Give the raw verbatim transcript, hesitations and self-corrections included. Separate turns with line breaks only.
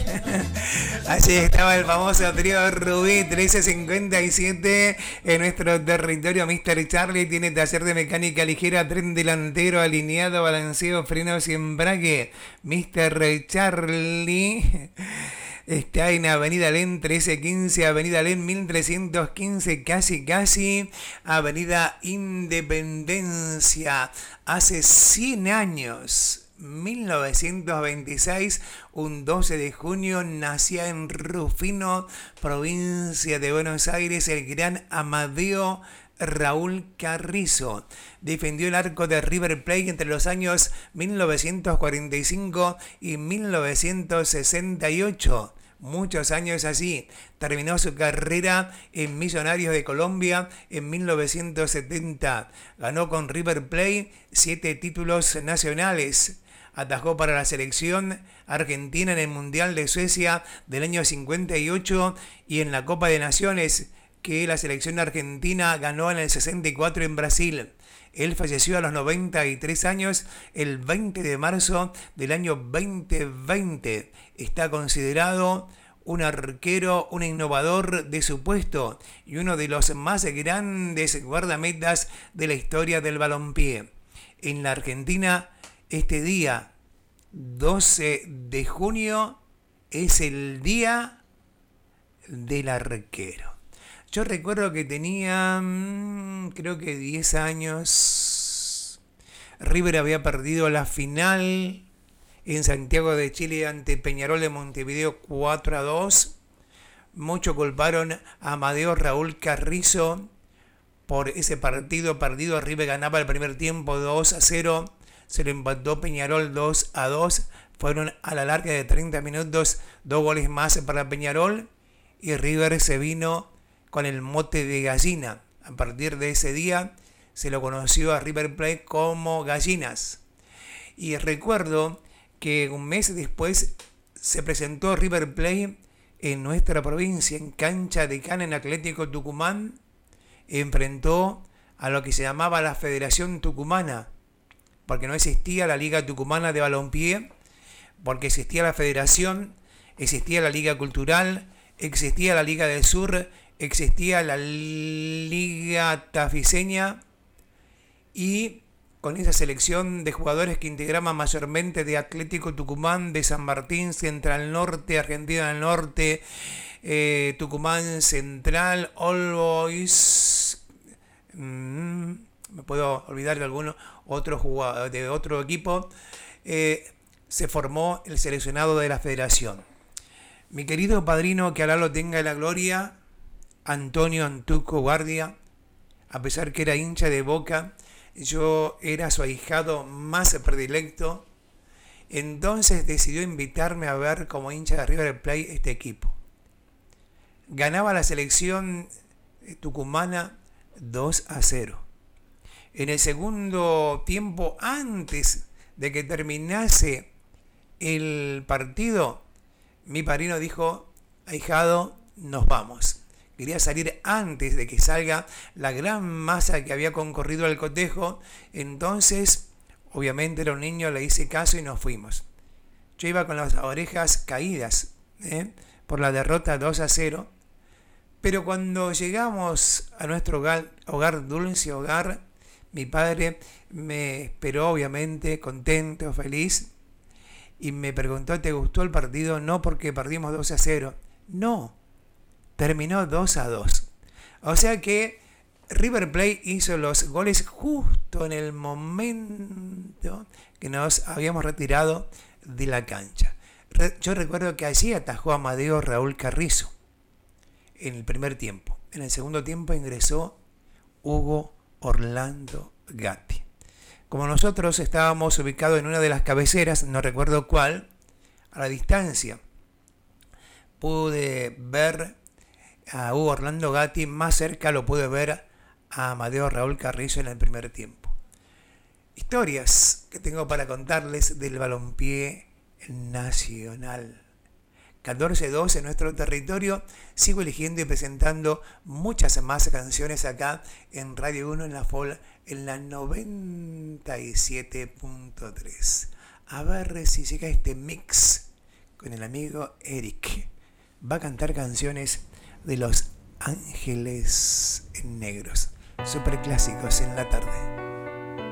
Allí estaba el famoso trío Rubí trece cincuenta y siete en nuestro territorio. mister Charlie tiene taller de mecánica ligera, tren delantero, alineado, balanceo, frenos y embrague. mister Charlie está en Avenida Len trece quince, Avenida Len mil trescientos quince, casi casi, Avenida Independencia. Hace cien años, mil novecientos veintiséis, un doce de junio, nacía en Rufino, provincia de Buenos Aires, el gran Amadeo Raúl Carrizo. Defendió el arco de River Plate entre los años mil novecientos cuarenta y cinco y mil novecientos sesenta y ocho. Muchos años así. Terminó su carrera en Millonarios de Colombia en mil novecientos setenta. Ganó con River Plate siete títulos nacionales. Atajó para la selección argentina en el Mundial de Suecia del año cincuenta y ocho y en la Copa de Naciones que la selección argentina ganó en el sesenta y cuatro en Brasil. Él falleció a los noventa y tres años el veinte de marzo del año veinte veinte. Está considerado un arquero, un innovador de su puesto y uno de los más grandes guardametas de la historia del balompié. En la Argentina, este día doce de junio es el día del arquero. Yo recuerdo que tenía, creo que diez años. River había perdido la final en Santiago de Chile ante Peñarol de Montevideo cuatro a dos. Muchos culparon a Amadeo Raúl Carrizo por ese partido perdido. River ganaba el primer tiempo dos a cero. Se lo empató Peñarol dos a dos. Fueron a la larga de treinta minutos, dos goles más para Peñarol. Y River se vino con el mote de gallina. A partir de ese día se lo conoció a River Plate como Gallinas. Y recuerdo que un mes después se presentó River Plate en nuestra provincia, en cancha de Cana, en Atlético Tucumán. Enfrentó a lo que se llamaba la Federación Tucumana, porque no existía la Liga Tucumana de Balompié, porque existía la Federación, existía la Liga Cultural, existía la Liga del Sur, existía la Liga Tafiseña, y con esa selección de jugadores que integraban mayormente de Atlético Tucumán, de San Martín, Central Norte, Argentina del Norte, eh, Tucumán Central, All Boys, mmm, me puedo olvidar de alguno otro jugador, de otro equipo, eh, se formó el seleccionado de la Federación. Mi querido padrino, que Alá lo tenga en la gloria, Antonio Antuco Guardia, a pesar que era hincha de Boca, yo era su ahijado más predilecto. Entonces decidió invitarme a ver como hincha de River Plate este equipo. Ganaba la selección tucumana dos a cero. En el segundo tiempo, antes de que terminase el partido, mi padrino dijo: ahijado, nos vamos. Quería salir antes de que salga la gran masa que había concurrido al cotejo. Entonces, obviamente era un niño, le hice caso y nos fuimos. Yo iba con las orejas caídas ¿eh? por la derrota dos a cero. Pero cuando llegamos a nuestro hogar, hogar, dulce hogar, mi padre me esperó, obviamente, contento, feliz. Y me preguntó: ¿te gustó el partido? No, porque perdimos dos a cero. No. Terminó dos a dos. O sea que River Plate hizo los goles justo en el momento que nos habíamos retirado de la cancha. Yo recuerdo que allí atajó a Amadeo Raúl Carrizo en el primer tiempo. En el segundo tiempo ingresó Hugo Orlando Gatti. Como nosotros estábamos ubicados en una de las cabeceras, no recuerdo cuál, a la distancia, pude ver a Hugo Orlando Gatti, más cerca lo pude ver a Amadeo Raúl Carrizo en el primer tiempo. Historias que tengo para contarles del balompié nacional. catorce dos en nuestro territorio. Sigo eligiendo y presentando muchas más canciones acá en Radio uno, en la F O L, en la noventa y siete punto tres. A ver si llega este mix con el amigo Eric. Va a cantar canciones de Los Ángeles Negros, super clásicos en la tarde.